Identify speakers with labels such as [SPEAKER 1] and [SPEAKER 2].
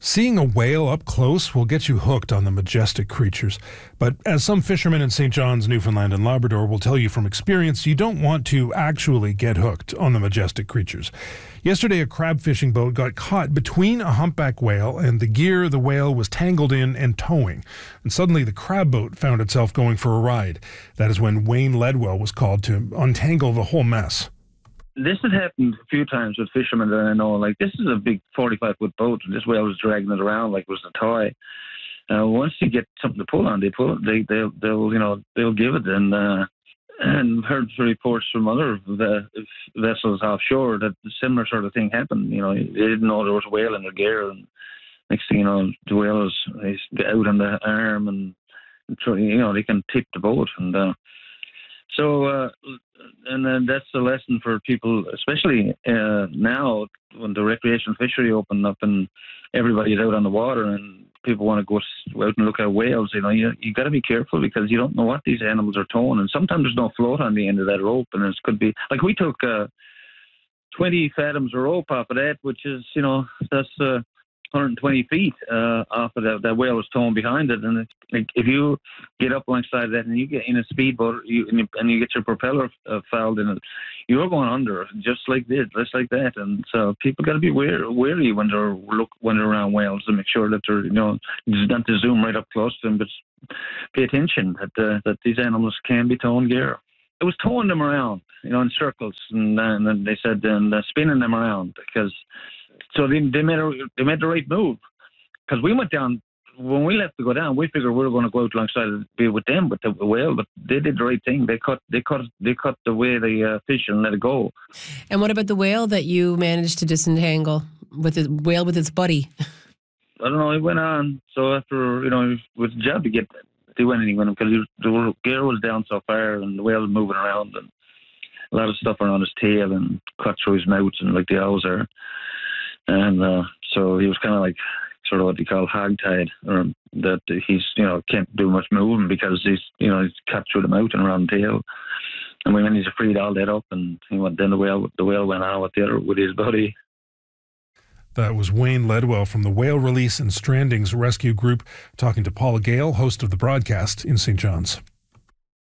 [SPEAKER 1] Seeing a whale up close will get you hooked on the majestic creatures. But as some fishermen in St. John's, Newfoundland and Labrador will tell you from experience, you don't want to actually get hooked on the majestic creatures. Yesterday, a crab fishing boat got caught between a humpback whale and the gear the whale was tangled in and towing. And suddenly the crab boat found itself going for a ride. That is when Wayne Ledwell was called to untangle the whole mess.
[SPEAKER 2] This has happened a few times with fishermen that I know. Like, this is a big 45-foot boat, and this whale was dragging it around like it was a toy. Once you get something to pull on, they'll give it. And heard reports from other vessels offshore that a similar sort of thing happened. You know, they didn't know there was a whale in their gear, and next thing you know, the whale is out on the arm, and they can tip the boat, and and then that's the lesson for people, especially now when the recreational fishery opened up and everybody's out on the water and people want to go out and look at whales. You got to be careful because you don't know what these animals are towing, and sometimes there's no float on the end of that rope, and it could be like we took 20 fathoms of rope off of that, which is that's 120 feet off of that whale was towing behind it. And if you get up alongside that and you get in a speedboat and you get your propeller fouled in it, you're going under just like that. And so people got to be wary when they're around whales to make sure that they're not to zoom right up close to them, but pay attention that these animals can be towing gear. It was towing them around, in circles, and then they said spinning them around because. So they made the right move, because we went down. When we left to go down, we figured we were going to go out alongside and be with them with the whale, but they did the right thing. They cut the way they fish and let it go.
[SPEAKER 3] And what about the whale that you managed to disentangle with the whale with its buddy?
[SPEAKER 2] I don't know. It went on. So after it was a job to do anything with him because the gear was down so far and the whale was moving around and a lot of stuff around his tail and cut through his mouth and like they always are. And so he was kind of like sort of what they call hog-tied, or that he's can't do much moving because he's cut through the mouth and around the tail. And we managed to free all that up, and then the whale went on with his buddy.
[SPEAKER 1] That was Wayne Ledwell from the Whale Release and Strandings Rescue Group talking to Paula Gale, host of the broadcast in St. John's.